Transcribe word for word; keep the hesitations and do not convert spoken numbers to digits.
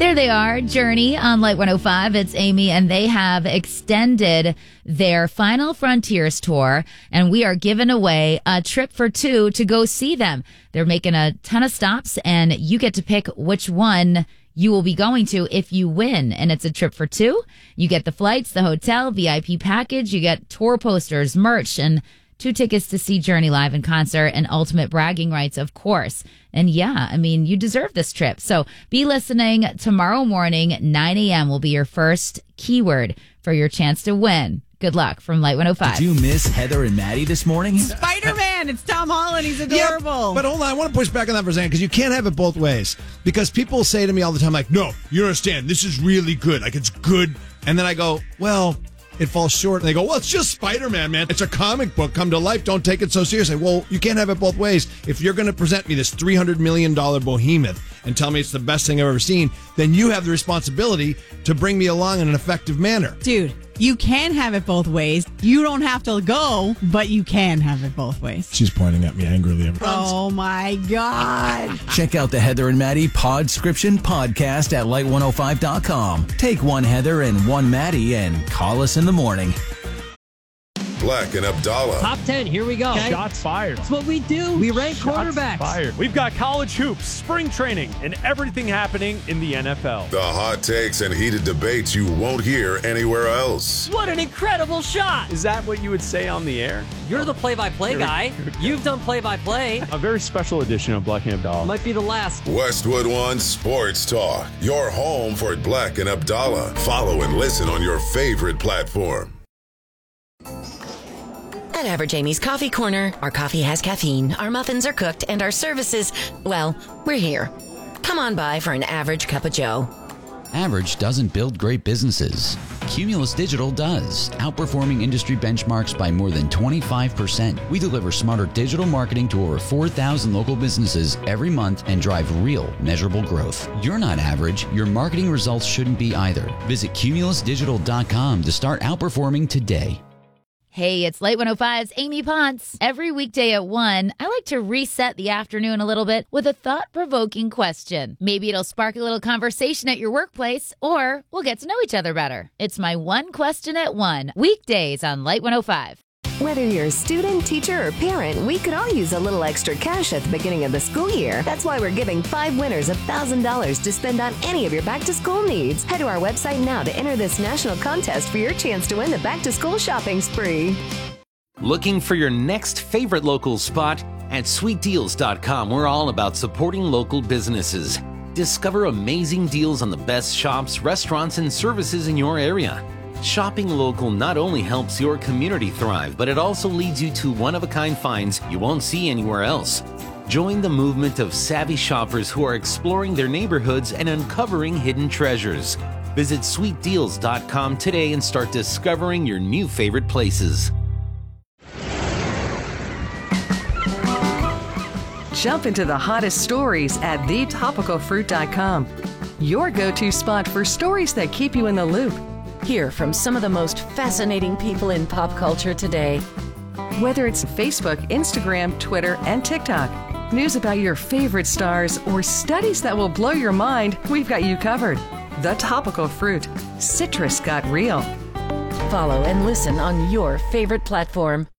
There they are, Journey on Light one oh five. It's Amy, and they have extended their Final Frontiers tour, and we are giving away a trip for two to go see them. They're making a ton of stops, and you get to pick which one you will be going to if you win. And it's a trip for two. You get the flights, the hotel, V I P package. You get tour posters, merch, and two tickets to see Journey live in concert and ultimate bragging rights, of course. And yeah, I mean, you deserve this trip. So be listening tomorrow morning, nine a.m. will be your first keyword for your chance to win. Good luck from Light one oh five. Did you miss Heather and Maddie this morning? Spider-Man, it's Tom Holland. He's adorable. Yeah, but hold on, I want to push back on that for a second because you can't have it both ways. Because people say to me all the time, like, no, you don't understand. This is really good. Like, it's good. And then I go, well, it falls short. And they go, well, it's just Spider-Man, man. It's a comic book come to life. Don't take it so seriously. Well, you can't have it both ways. If you're going to present me this three hundred million dollars behemoth and tell me it's the best thing I've ever seen, then you have the responsibility to bring me along in an effective manner. Dude, you can have it both ways. You don't have to go, but you can have it both ways. She's pointing at me angrily. Oh, my God. Check out the Heather and Maddie Podscription podcast at light one oh five dot com. Take one Heather and one Maddie and call us in the morning. Black and Abdallah. Top ten, here we go. Okay. Shots fired. That's what we do. We rank Shots quarterbacks. Fired. We've got college hoops, spring training, and everything happening in the N F L. The hot takes and heated debates you won't hear anywhere else. What an incredible shot. Is that what you would say on the air? You're the play-by-play guy. You've done play-by-play. A very special edition of Black and Abdallah. Might be the last. Westwood One Sports Talk. Your home for Black and Abdallah. Follow and listen on your favorite platform. At Average Amy's Coffee Corner, our coffee has caffeine, our muffins are cooked, and our services, well, we're here. Come on by for an average cup of joe. Average doesn't build great businesses. Cumulus Digital does, outperforming industry benchmarks by more than twenty-five percent. We deliver smarter digital marketing to over four thousand local businesses every month and drive real, measurable growth. You're not average. Your marketing results shouldn't be either. Visit cumulus digital dot com to start outperforming today. Hey, it's Light one oh five's Amy Ponce. Every weekday at one, I like to reset the afternoon a little bit with a thought-provoking question. Maybe it'll spark a little conversation at your workplace, or we'll get to know each other better. It's my one question at one, weekdays on Light one oh five. Whether you're a student, teacher, or parent, we could all use a little extra cash at the beginning of the school year. That's why we're giving five winners one thousand dollars to spend on any of your back-to-school needs. Head to our website now to enter this national contest for your chance to win the back-to-school shopping spree. Looking for your next favorite local spot? At sweet deals dot com, we're all about supporting local businesses. Discover amazing deals on the best shops, restaurants, and services in your area. Shopping local not only helps your community thrive, but it also leads you to one-of-a-kind finds you won't see anywhere else. Join the movement of savvy shoppers who are exploring their neighborhoods and uncovering hidden treasures. Visit sweet deals dot com today and start discovering your new favorite places. Jump into the hottest stories at the topical fruit dot com. Your go-to spot for stories that keep you in the loop. Hear from some of the most fascinating people in pop culture today. Whether it's Facebook, Instagram, Twitter, and TikTok, news about your favorite stars, or studies that will blow your mind, we've got you covered. The Topical Fruit. Citrus got real. Follow and listen on your favorite platform.